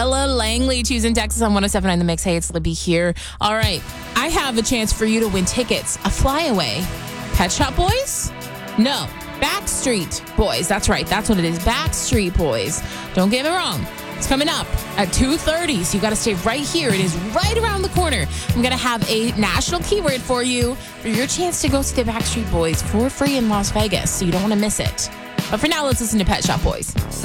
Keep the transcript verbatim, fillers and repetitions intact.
Ella Langley, choosing Texas on one oh seven point nine The Mix. Hey, it's Libby here. All right. I have a chance for you to win tickets. A flyaway. Pet Shop Boys? No. Backstreet Boys. That's right. That's what it is. Backstreet Boys. Don't get me wrong. It's coming up at two thirty, so you got to stay right here. It is right around the corner. I'm going to have a national keyword for you for your chance to go see the Backstreet Boys for free in Las Vegas, so you don't want to miss it. But for now, let's listen to Pet Shop Boys.